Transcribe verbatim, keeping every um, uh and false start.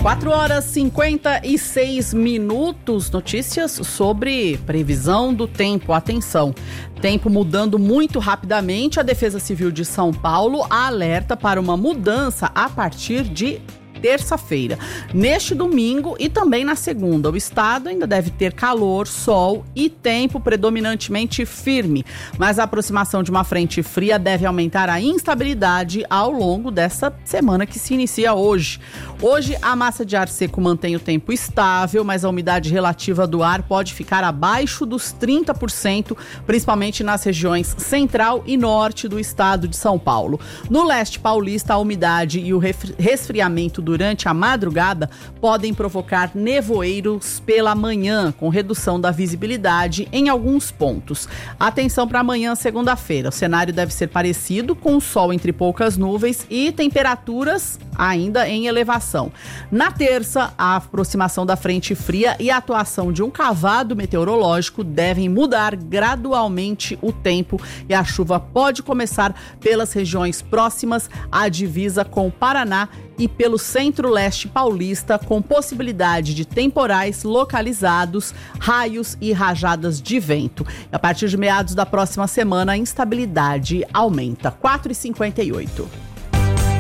quatro horas e cinquenta e seis minutos, notícias sobre previsão do tempo. Atenção, tempo mudando muito rapidamente. A Defesa Civil de São Paulo alerta para uma mudança a partir de terça-feira. Neste domingo e também na segunda, o estado ainda deve ter calor, sol e tempo predominantemente firme, mas a aproximação de uma frente fria deve aumentar a instabilidade ao longo dessa semana que se inicia hoje. Hoje, a massa de ar seco mantém o tempo estável, mas a umidade relativa do ar pode ficar abaixo dos trinta por cento, principalmente nas regiões central e norte do estado de São Paulo. No leste paulista, a umidade e o resfriamento durante a madrugada podem provocar nevoeiros pela manhã, com redução da visibilidade em alguns pontos. Atenção para amanhã, segunda-feira. O cenário deve ser parecido, com o sol entre poucas nuvens e temperaturas ainda em elevação. Na terça, a aproximação da frente fria e a atuação de um cavado meteorológico devem mudar gradualmente o tempo e a chuva pode começar pelas regiões próximas à divisa com o Paraná e pelo centro-leste paulista, com possibilidade de temporais localizados, raios e rajadas de vento. A partir de meados da próxima semana, a instabilidade aumenta. quatro e cinquenta e oito.